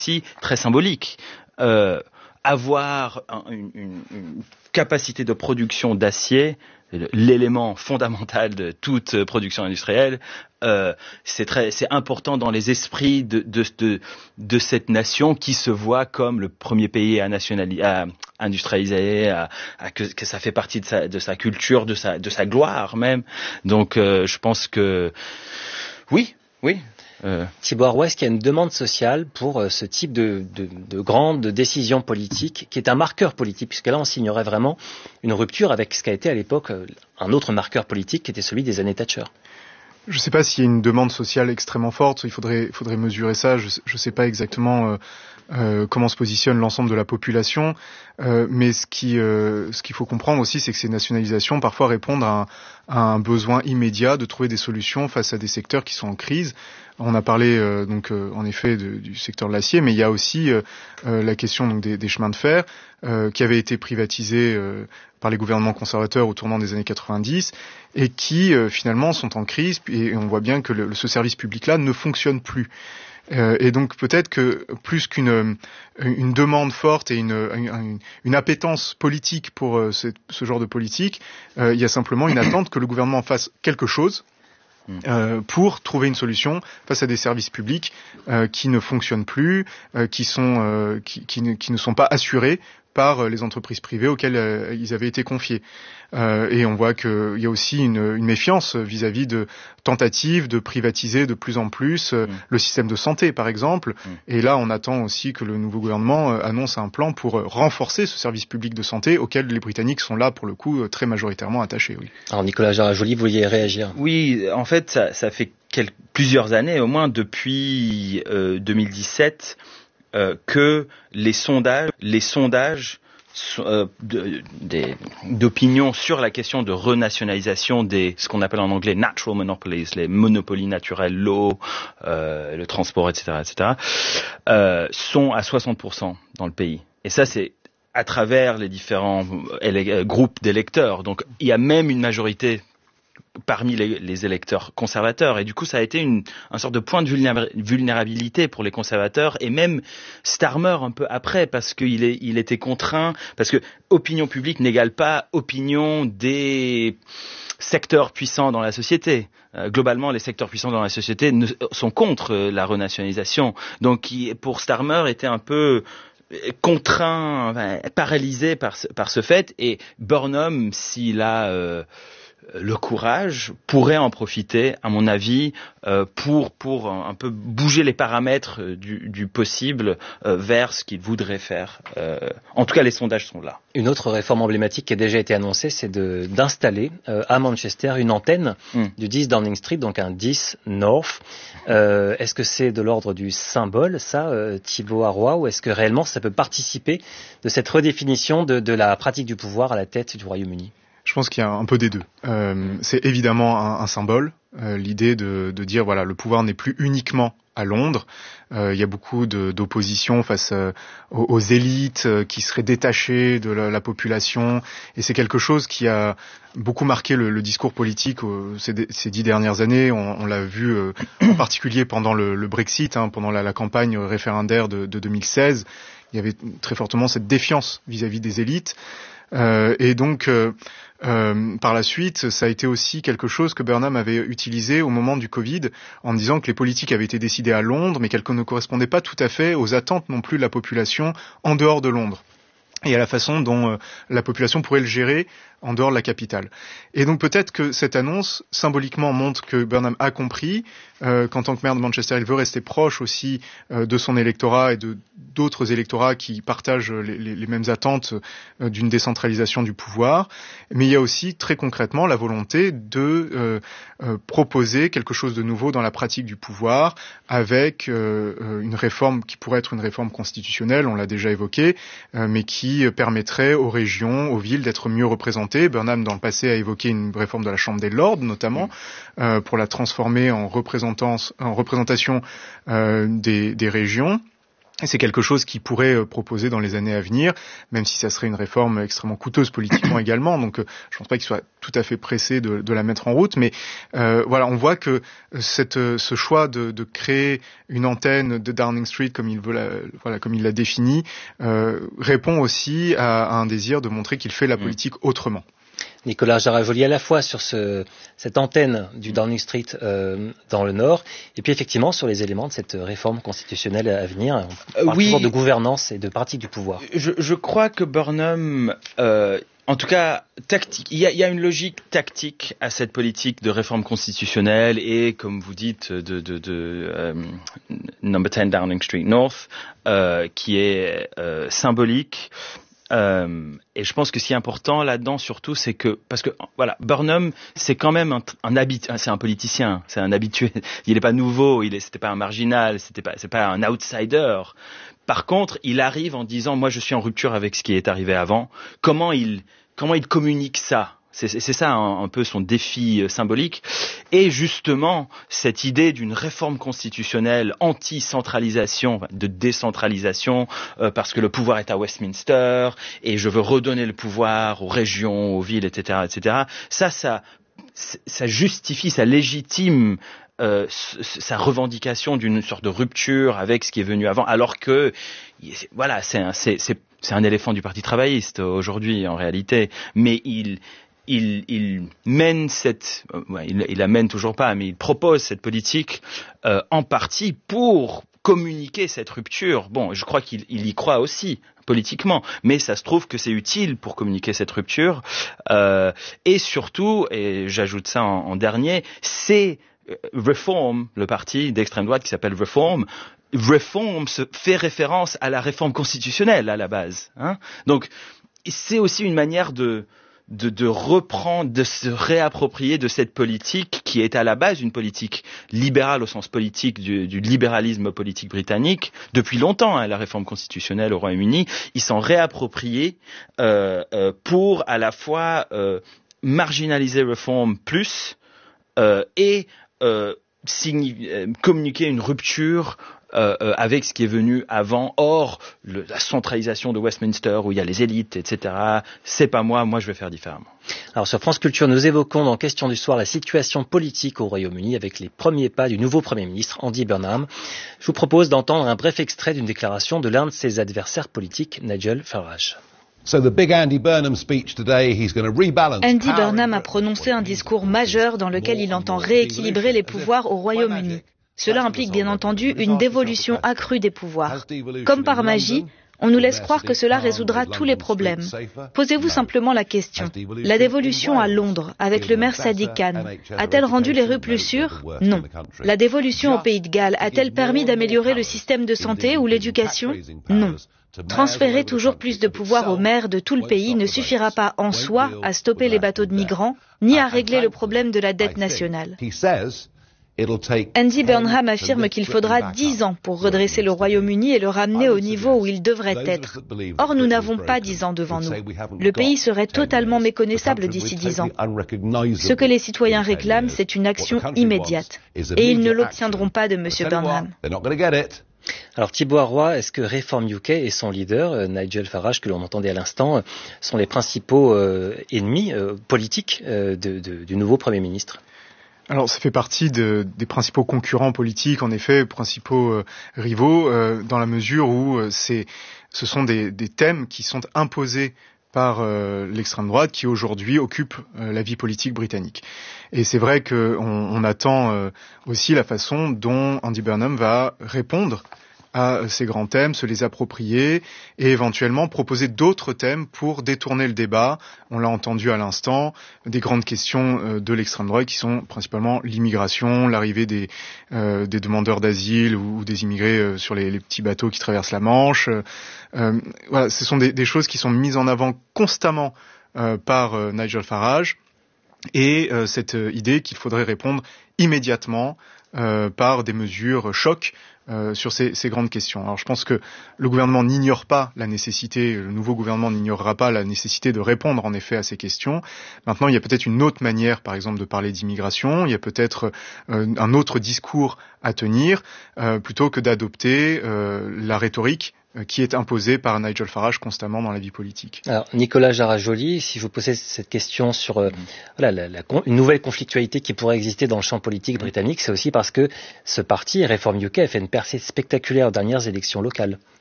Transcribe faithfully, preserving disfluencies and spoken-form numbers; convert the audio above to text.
aussi très symbolique. Euh, avoir un, une, une, une capacité de production d'acier, l'élément fondamental de toute production industrielle, euh, c'est très, c'est important dans les esprits de, de, de, de cette nation qui se voit comme le premier pays à nationaliser, à industrialiser, à, à que, que ça fait partie de sa, de sa culture, de sa, de sa gloire même. Donc, euh, je pense que oui, oui. Euh... Thibaut Arroy, est-ce qu'il y a une demande sociale pour euh, ce type de, de, de grande décision politique qui est un marqueur politique, puisque là on signerait vraiment une rupture avec ce qu'a été à l'époque euh, un autre marqueur politique qui était celui des années Thatcher? Je ne sais pas s'il y a une demande sociale extrêmement forte, il faudrait, il faudrait mesurer ça, je ne sais pas exactement euh, euh, comment se positionne l'ensemble de la population, euh, mais ce qui, euh, ce qu'il faut comprendre aussi, c'est que ces nationalisations parfois répondent à un, à un besoin immédiat de trouver des solutions face à des secteurs qui sont en crise. On a parlé euh, donc euh, en effet de, du secteur de l'acier, mais il y a aussi euh, euh, la question donc des, des chemins de fer euh, qui avaient été privatisés euh, par les gouvernements conservateurs au tournant des années quatre-vingt-dix et qui euh, finalement sont en crise et on voit bien que le, ce service public-là ne fonctionne plus. Euh, et donc peut-être que plus qu'une une demande forte et une, une, une appétence politique pour euh, ce, ce genre de politique, euh, il y a simplement une attente que le gouvernement fasse quelque chose Euh, pour trouver une solution face à des services publics euh, qui ne fonctionnent plus, euh, qui sont euh, qui, qui, ne, qui ne sont pas assurés par les entreprises privées auxquelles euh, ils avaient été confiés. Euh, et on voit qu'il y a aussi une, une méfiance vis-à-vis de tentatives de privatiser de plus en plus euh, mmh. le système de santé, par exemple. Mmh. Et là, on attend aussi que le nouveau gouvernement euh, annonce un plan pour euh, renforcer ce service public de santé auquel les Britanniques sont là, pour le coup, euh, très majoritairement attachés. Oui. Alors, Nicolas Jarrat-Joly, vous vouliez réagir? Oui, en fait, ça, ça fait quelques, plusieurs années, au moins depuis euh, deux mille dix-sept, Euh, que les sondages, les sondages euh, de, des, d'opinion sur la question de renationalisation des, ce qu'on appelle en anglais natural monopolies, les monopolies naturels, l'eau, euh, le transport, et cetera, et cetera, euh, sont à soixante pour cent dans le pays. Et ça, c'est à travers les différents élec- groupes d'électeurs. Donc, il y a même une majorité parmi les, les électeurs conservateurs, et du coup ça a été une un sorte de point de vulnérabilité pour les conservateurs, et même Starmer un peu après, parce qu'il est il était contraint, parce que opinion publique n'égale pas opinion des secteurs puissants dans la société. Euh, globalement, les secteurs puissants dans la société ne, sont contre la renationalisation, donc qui, pour Starmer, était un peu contraint, enfin, paralysé par ce, par ce fait, et Burnham, s'il a euh, le courage, pourrait en profiter, à mon avis, euh, pour pour un, un peu bouger les paramètres du, du possible euh, vers ce qu'il voudrait faire. Euh, en tout cas, les sondages sont là. Une autre réforme emblématique qui a déjà été annoncée, c'est de, d'installer euh, à Manchester une antenne mm. du dix Downing Street, donc un dix North. Euh, est-ce que c'est de l'ordre du symbole, ça, euh, Thibaut Arroy, ou est-ce que réellement ça peut participer de cette redéfinition de, de la pratique du pouvoir à la tête du Royaume-Uni? Je pense qu'il y a un peu des deux. Euh, c'est évidemment un, un symbole, euh, l'idée de, de dire voilà, le pouvoir n'est plus uniquement à Londres. Euh, il y a beaucoup de, d'opposition face euh, aux, aux élites euh, qui seraient détachées de la, la population, et c'est quelque chose qui a beaucoup marqué le, le discours politique euh, ces, ces dix dernières années. On, on l'a vu euh, en particulier pendant le, le Brexit, hein, pendant la, la campagne référendaire de, de deux mille seize. Il y avait très fortement cette défiance vis-à-vis des élites. Euh, et donc, euh, euh, par la suite, ça a été aussi quelque chose que Burnham avait utilisé au moment du Covid, en disant que les politiques avaient été décidées à Londres, mais qu'elles ne correspondaient pas tout à fait aux attentes non plus de la population en dehors de Londres, et à la façon dont euh, la population pourrait le gérer en dehors de la capitale. Et donc peut-être que cette annonce, symboliquement, montre que Burnham a compris euh, qu'en tant que maire de Manchester, il veut rester proche aussi euh, de son électorat et de d'autres électorats qui partagent les, les, les mêmes attentes euh, d'une décentralisation du pouvoir. Mais il y a aussi, très concrètement, la volonté de euh, euh, proposer quelque chose de nouveau dans la pratique du pouvoir, avec euh, une réforme qui pourrait être une réforme constitutionnelle, on l'a déjà évoqué, euh, mais qui permettrait aux régions, aux villes d'être mieux représentées. Burnham, dans le passé, a évoqué une réforme de la Chambre des Lords, notamment, mmh. euh, pour la transformer en, en représentation euh, des, des régions. Et c'est quelque chose qu'il pourrait euh, proposer dans les années à venir, même si ça serait une réforme extrêmement coûteuse politiquement également. Donc, euh, je pense pas qu'il soit tout à fait pressé de, de la mettre en route. Mais euh, voilà, on voit que cette, ce choix de, de créer une antenne de Downing Street, comme il veut, la, voilà, comme il l'a défini, euh, répond aussi à, à un désir de montrer qu'il fait la politique autrement. Nicolas Jarajoli, à la fois sur ce, cette antenne du Downing Street euh, dans le Nord, et puis effectivement sur les éléments de cette réforme constitutionnelle à venir. On parle oui, toujours de gouvernance et de pratique du pouvoir. Je, je crois que Burnham, euh, en tout cas tactique, il y a, il y a une logique tactique à cette politique de réforme constitutionnelle et, comme vous dites, de, de, de euh, Number ten Downing Street North, euh, qui est euh, symbolique. Euh, et je pense que ce qui est important là-dedans surtout, c'est que parce que voilà, Burnham, c'est quand même un, un habitué, c'est un politicien, c'est un habitué. Il n'est pas nouveau, il est, c'était pas un marginal, c'était pas, c'est pas un outsider. Par contre, il arrive en disant, moi, je suis en rupture avec ce qui est arrivé avant. Comment il, comment il communique ça? C'est, c'est ça un, un peu son défi symbolique. Et justement, cette idée d'une réforme constitutionnelle anti-centralisation, de décentralisation, euh, parce que le pouvoir est à Westminster, et je veux redonner le pouvoir aux régions, aux villes, et cetera, et cetera. Ça, ça, ça justifie, ça légitime euh, sa revendication d'une sorte de rupture avec ce qui est venu avant, alors que, voilà, c'est un, c'est, c'est, c'est un éléphant du Parti travailliste aujourd'hui, en réalité. Mais il... Il, il mène cette, euh, il, il la mène toujours pas, mais il propose cette politique euh, en partie pour communiquer cette rupture. Bon, je crois qu'il il y croit aussi politiquement, mais ça se trouve que c'est utile pour communiquer cette rupture. Euh, et surtout, et j'ajoute ça en, en dernier, c'est euh, Reform, le parti d'extrême droite qui s'appelle Reform. Reform se fait référence à la réforme constitutionnelle à la base. Hein. Donc, c'est aussi une manière de De, de reprendre, de se réapproprier de cette politique qui est à la base une politique libérale au sens politique du, du libéralisme politique britannique depuis longtemps, hein, la réforme constitutionnelle au Royaume-Uni. Ils s'en réappropriés euh, euh, pour à la fois euh, marginaliser Reform plus euh, et euh, signi- euh, communiquer une rupture Euh, euh, avec ce qui est venu avant, or le, la centralisation de Westminster où il y a les élites, et cetera. C'est pas moi, moi je vais faire différemment. Alors sur France Culture, nous évoquons dans Question du soir la situation politique au Royaume-Uni avec les premiers pas du nouveau Premier ministre Andy Burnham. Je vous propose d'entendre un bref extrait d'une déclaration de l'un de ses adversaires politiques, Nigel Farage. So the big Andy Burnham speech today, he's going to rebalance. Andy Burnham a prononcé un discours majeur dans lequel il entend rééquilibrer les pouvoirs au Royaume-Uni. Cela implique bien entendu une dévolution accrue des pouvoirs. Comme par magie, on nous laisse croire que cela résoudra tous les problèmes. Posez-vous simplement la question. La dévolution à Londres, avec le maire Sadiq Khan, a-t-elle rendu les rues plus sûres? Non. La dévolution au Pays de Galles a-t-elle permis d'améliorer le système de santé ou l'éducation? Non. Transférer toujours plus de pouvoir aux maires de tout le pays ne suffira pas en soi à stopper les bateaux de migrants, ni à régler le problème de la dette nationale. Andy Burnham affirme qu'il faudra dix ans pour redresser le Royaume-Uni et le ramener au niveau où il devrait être. Or, nous n'avons pas dix ans devant nous. Le pays serait totalement méconnaissable d'ici dix ans. Ce que les citoyens réclament, c'est une action immédiate. Et ils ne l'obtiendront pas de M. Burnham. Alors Thibaut Arroy, est-ce que Reform U K et son leader, euh, Nigel Farage, que l'on entendait à l'instant, euh, sont les principaux euh, ennemis euh, politiques euh, de, de, du nouveau Premier ministre ? Alors, ça fait partie de, des principaux concurrents politiques, en effet, principaux euh, rivaux, euh, dans la mesure où euh, c'est, ce sont des, des thèmes qui sont imposés par euh, l'extrême droite, qui aujourd'hui occupe euh, la vie politique britannique. Et c'est vrai qu'on on attend euh, aussi la façon dont Andy Burnham va répondre à ces grands thèmes, se les approprier et éventuellement proposer d'autres thèmes pour détourner le débat. On l'a entendu à l'instant, des grandes questions de l'extrême droite qui sont principalement l'immigration, l'arrivée des, euh, des demandeurs d'asile ou, ou des immigrés euh, sur les, les petits bateaux qui traversent la Manche. Euh, voilà, ce sont des, des choses qui sont mises en avant constamment euh, par euh, Nigel Farage et euh, cette euh, idée qu'il faudrait répondre immédiatement Euh, par des mesures chocs euh, sur ces, ces grandes questions. Alors je pense que le gouvernement n'ignore pas la nécessité, le nouveau gouvernement n'ignorera pas la nécessité de répondre en effet à ces questions. Maintenant, il y a peut-être une autre manière, par exemple, de parler d'immigration. Il y a peut-être euh, un autre discours à tenir, euh, plutôt que d'adopter euh, la rhétorique qui est imposé par Nigel Farage constamment dans la vie politique. Alors, Nicolas Jarajoli, si je vous posais cette question sur euh, voilà, la, la, une nouvelle conflictualité qui pourrait exister dans le champ politique britannique, c'est aussi parce que ce parti, Reform U K, a fait une percée spectaculaire aux dernières élections locales.